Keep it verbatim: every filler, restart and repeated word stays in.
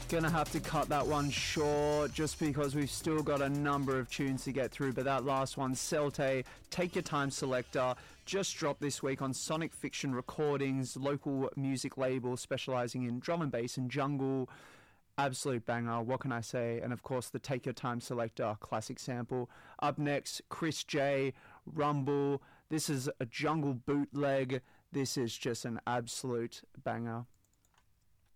Gonna have to cut that one short just because we've still got a number of tunes to get through, but that last one, Celte, Take Your Time Selector, just dropped this week on Sonic Fiction Recordings, local music label specialising in drum and bass and jungle. Absolute banger, what can I say? And of course the Take Your Time Selector classic sample. Up next, Chris J, Rumble. This is a jungle bootleg. This is just an absolute banger.